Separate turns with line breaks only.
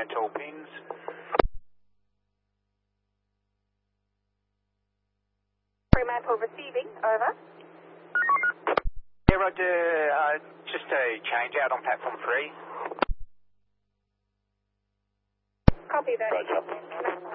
Fremantle pins.
Fremantle receiving, over.
Yeah, Roger, just a change out on platform 3.
Copy that.
Roger.